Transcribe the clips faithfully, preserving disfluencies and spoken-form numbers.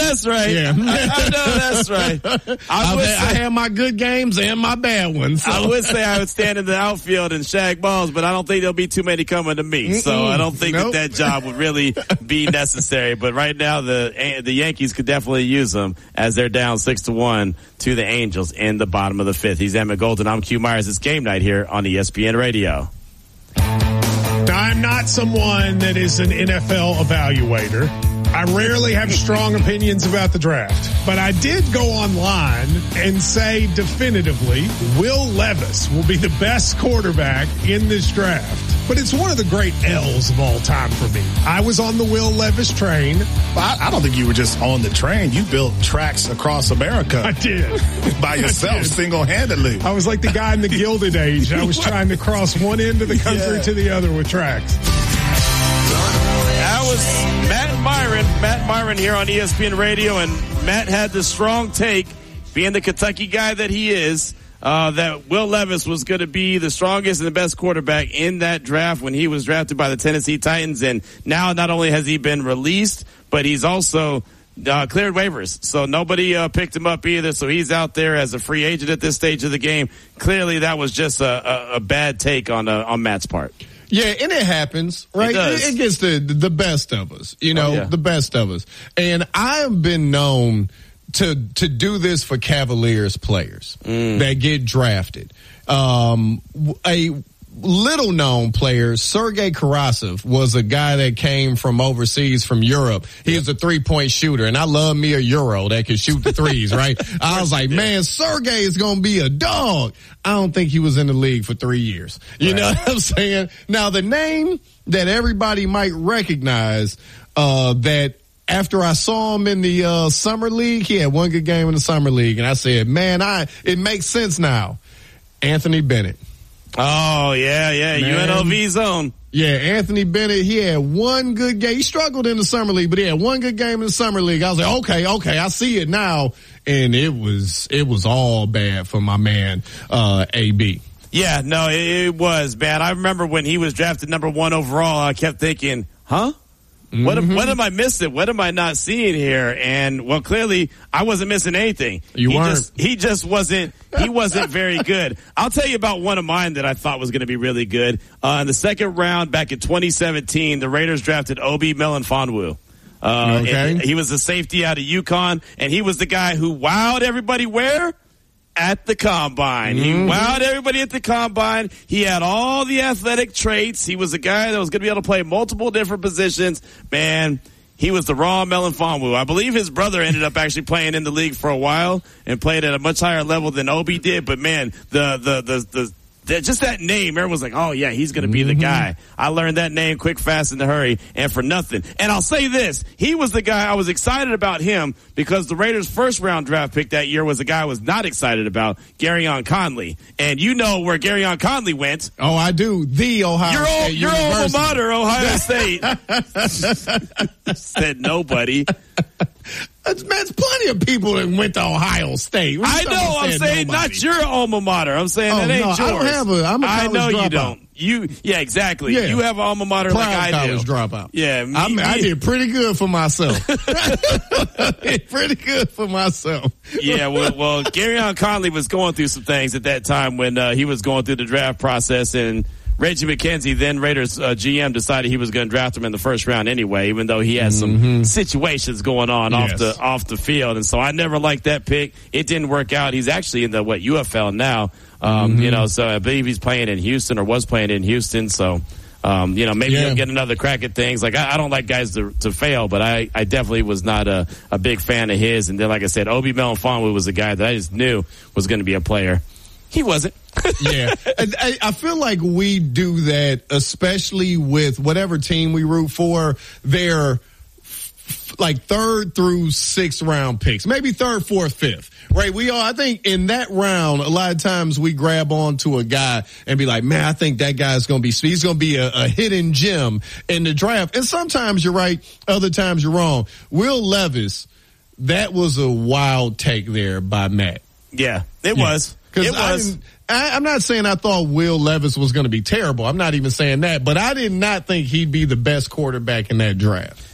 that's right. Yeah. I, I know that's right. I, would say, I had my good games and my bad ones. So. I would say I would stand in the outfield and shag balls, but I don't think there'll be too many coming to me. Mm-mm. So I don't think nope. that that job would really be necessary. But right now, the the Yankees could definitely use them as they're down six to one to the Angels in the bottom of the fifth. He's Emmett Golden. I'm Q Myers. It's game night here on E S P N Radio. I'm not someone that is an N F L evaluator. I rarely have strong opinions about the draft, but I did go online and say definitively Will Levis will be the best quarterback in this draft. But it's one of the great L's of all time for me. I was on the Will Levis train. I, I don't think you were just on the train. You built tracks across America. I did. By yourself, single-handedly. I was like the guy in the Gilded Age. I was trying to cross one end of the country yeah. to the other with tracks. That was Matt Myron. Matt Myron here on E S P N Radio, and Matt had the strong take, being the Kentucky guy that he is, uh, that Will Levis was going to be the strongest and the best quarterback in that draft when he was drafted by the Tennessee Titans. And now not only has he been released, but he's also uh, cleared waivers. So nobody uh, picked him up either. So he's out there as a free agent at this stage of the game. Clearly that was just a, a, a bad take on uh, on Matt's part. Yeah, and it happens, right? It, it gets the the best of us, you know, oh, yeah. the best of us. And I have been known to to do this for Cavaliers players mm. that get drafted. Um, a little known player, Sergei Karasov, was a guy that came from overseas from Europe. He was a three point shooter, and I love me a Euro that can shoot the threes, right? I was like, man, Sergei is going to be a dog. I don't think he was in the league for three years. You right. know what I'm saying? Now, the name that everybody might recognize, uh, that after I saw him in the uh, summer league, he had one good game in the summer league, and I said, man, I it makes sense now. Anthony Bennett. Oh, yeah, yeah, man. U N L V zone. Yeah, Anthony Bennett, he had one good game. He struggled in the summer league, but he had one good game in the summer league. I was like, okay, okay, I see it now. And it was, it was all bad for my man, uh, A B. Yeah, no, it, it was bad. I remember when he was drafted number one overall, I kept thinking, huh? Mm-hmm. What, what am I missing? What am I not seeing here? And, well, clearly I wasn't missing anything. You he weren't. Just, he just wasn't, he wasn't very good. I'll tell you about one of mine that I thought was going to be really good. Uh, in the second round back in twenty seventeen, the Raiders drafted Obi Melifonwu. Uh, okay. He was a safety out of UConn, and he was the guy who wowed everybody where? At the combine. Mm-hmm. He wowed everybody at the combine. He had all the athletic traits. He was a guy that was going to be able to play multiple different positions. Man, he was the raw Melifonwu. I believe his brother ended up actually playing in the league for a while and played at a much higher level than Obi did. But man, the, the, the, the, the just that name, everyone's like, oh yeah, he's going to be mm-hmm. the guy. I learned that name quick, fast, in a hurry, and for nothing. And I'll say this, he was the guy, I was excited about him because the Raiders' first round draft pick that year was a guy I was not excited about, Garyon Conley. And you know where Garyon Conley went. Oh, I do. The Ohio your State old, Your alma mater, Ohio State. Said nobody. That's, that's plenty of people that went to Ohio State. I know. I'm saying nobody. Not your alma mater. I'm saying oh, that ain't no, yours. I don't have a. I'm a college I know dropout. You don't. You yeah, exactly. Yeah. You have an alma mater Proud like I college do. Dropout. Yeah, me, I, mean, me. I did pretty good for myself. Pretty good for myself. Yeah, well, well, Garyon Conley was going through some things at that time when uh, he was going through the draft process, and Reggie McKenzie, then Raiders uh, G M, decided he was going to draft him in the first round anyway, even though he had some mm-hmm. situations going on yes. off the off the field. And so I never liked that pick. It didn't work out. He's actually in the what U F L now. Um, mm-hmm. You know, so I believe he's playing in Houston or was playing in Houston. So, um, you know, maybe yeah. he'll get another crack at things. Like I, I don't like guys to to fail, but I, I definitely was not a, a big fan of his. And then, like I said, Obi Melifonwu was a guy that I just knew was going to be a player. He wasn't. Yeah. I, I feel like we do that, especially with whatever team we root for. They're f- like third through sixth round picks, maybe third, fourth, fifth, right? We all, I think in that round, a lot of times we grab onto a guy and be like, man, I think that guy's going to be, he's going to be a, a hidden gem in the draft. And sometimes you're right. Other times you're wrong. Will Levis, that was a wild take there by Matt. Yeah, it yeah. was. It was. I, I'm not saying I thought Will Levis was going to be terrible. I'm not even saying that, but I did not think he'd be the best quarterback in that draft.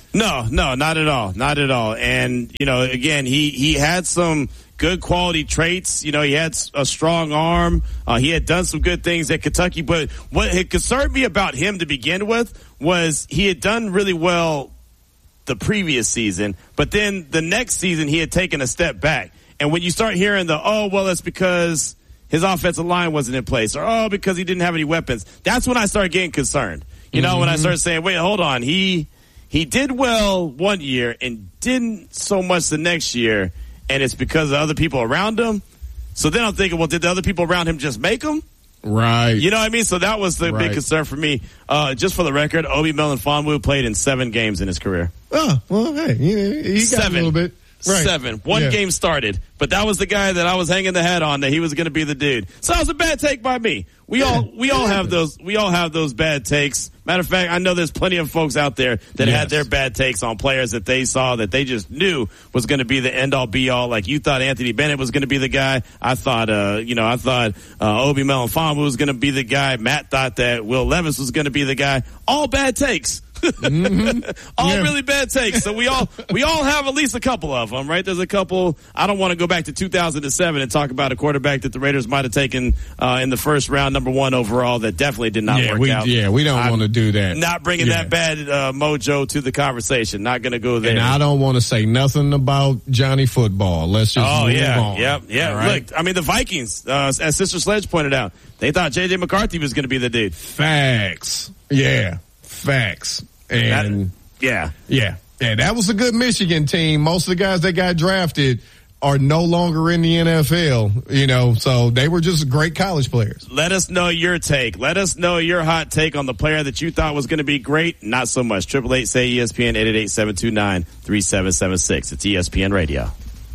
No, no, not at all. Not at all. And, you know, again, he, he had some good quality traits. You know, he had a strong arm. Uh, he had done some good things at Kentucky. But what had concerned me about him to begin with was he had done really well the previous season. But then the next season, he had taken a step back. And when you start hearing the, oh, well, it's because his offensive line wasn't in place, or, oh, because he didn't have any weapons, that's when I started getting concerned. You know, mm-hmm. when I started saying, wait, hold on, he he did well one year and didn't so much the next year, and it's because of other people around him. So then I'm thinking, well, did the other people around him just make him? Right. You know what I mean? So that was the right. big concern for me. Uh, just for the record, Obi Melifonwu played in seven games in his career. Oh, well, hey, he, he got seven. a little bit. Right. Seven. One yeah. game started, but that was the guy that I was hanging the hat on, that he was going to be the dude. So that was a bad take by me. We yeah. all we all have those we all have those bad takes. Matter of fact, I know there's plenty of folks out there that yes. had their bad takes on players that they saw that they just knew was going to be the end all be all. Like, you thought Anthony Bennett was going to be the guy. I thought, uh, you know, I thought uh, Obi Melifonwu was going to be the guy. Matt thought that Will Levis was going to be the guy. All bad takes. mm-hmm. all yeah. really bad takes. So we all we all have at least a couple of them, right? There's a couple. I don't want to go back to two thousand seven and talk about a quarterback that the Raiders might have taken uh, in the first round, number one overall, that definitely did not yeah, work we, out. Yeah, we don't want to do that. Not bringing yeah. that bad uh, mojo to the conversation. Not going to go there. And I don't want to say nothing about Johnny Football. Let's just oh move yeah, on. Yep, yeah. Right? Look, I mean, the Vikings, uh, as Sister Sledge pointed out, they thought J J McCarthy was going to be the dude. Facts. Yeah, facts. And that, yeah, yeah, yeah. That was a good Michigan team. Most of the guys that got drafted are no longer in the N F L, you know, so they were just great college players. Let us know your take. Let us know your hot take on the player that you thought was going to be great. Not so much. Triple eight say E S P N, eight eight eight, seven two nine, three seven seven six. It's E S P N Radio.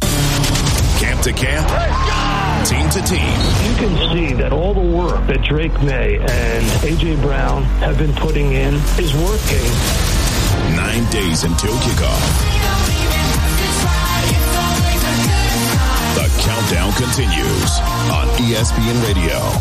Camp to camp, team to team. You can see that all the work that Drake May and A J. Brown have been putting in is working. Nine days until kickoff. The countdown continues on E S P N Radio.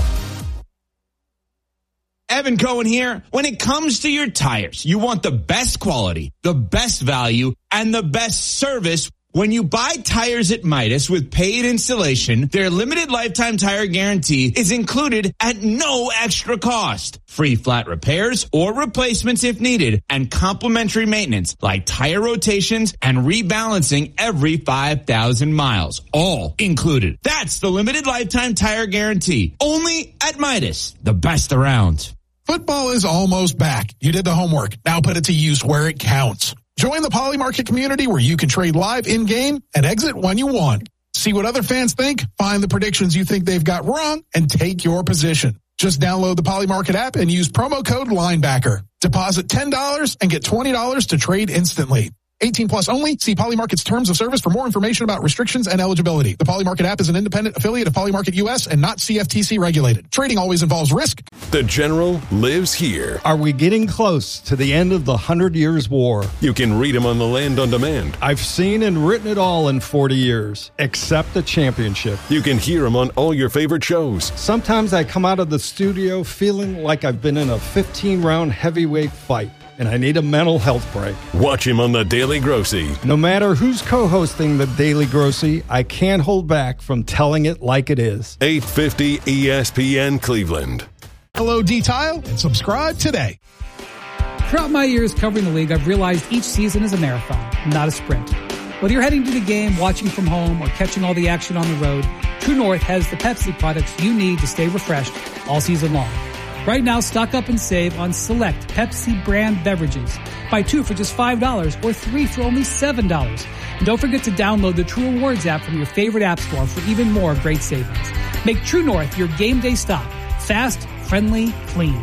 Evan Cohen here. When it comes to your tires, you want the best quality, the best value, and the best service. When you buy tires at Midas with paid installation, their limited lifetime tire guarantee is included at no extra cost. Free flat repairs or replacements if needed, and complimentary maintenance like tire rotations and rebalancing every five thousand miles. All included. That's the limited lifetime tire guarantee. Only at Midas, the best around. Football is almost back. You did the homework. Now put it to use where it counts. Join the Poly Market community where you can trade live in-game and exit when you want. See what other fans think, find the predictions you think they've got wrong, and take your position. Just download the Poly Market app and use promo code Linebacker. Deposit ten dollars and get twenty dollars to trade instantly. eighteen plus only. See Poly Market's terms of service for more information about restrictions and eligibility. The Poly Market app is an independent affiliate of Poly Market U S and not C F T C regulated. Trading always involves risk. The General lives here. Are we getting close to the end of the Hundred Years' War? You can read him on the Land on Demand. I've seen and written it all in forty years, except the championship. You can hear him on all your favorite shows. Sometimes I come out of the studio feeling like I've been in a fifteen-round heavyweight fight, and I need a mental health break. Watch him on The Daily Grossy. No matter who's co-hosting The Daily Grossy, I can't hold back from telling it like it is. eight fifty E S P N Cleveland. Hello, D-Tile, and subscribe today. Throughout my years covering the league, I've realized each season is a marathon, not a sprint. Whether you're heading to the game, watching from home, or catching all the action on the road, True North has the Pepsi products you need to stay refreshed all season long. Right now, stock up and save on select Pepsi brand beverages. Buy two for just five dollars or three for only seven dollars. And don't forget to download the True Rewards app from your favorite app store for even more great savings. Make True North your game day stop. Fast, friendly, clean.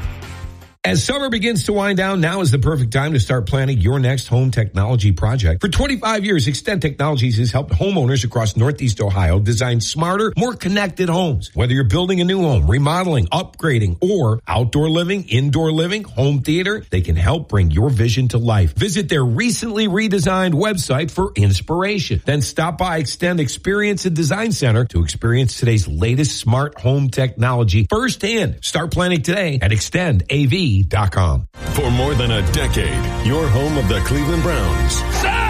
As summer begins to wind down, now is the perfect time to start planning your next home technology project. For twenty-five years, Extend Technologies has helped homeowners across Northeast Ohio design smarter, more connected homes. Whether you're building a new home, remodeling, upgrading, or outdoor living, indoor living, home theater, they can help bring your vision to life. Visit their recently redesigned website for inspiration. Then stop by Extend Experience and Design Center to experience today's latest smart home technology firsthand. Start planning today at extend A V C dot com. For more than a decade, your home of the Cleveland Browns.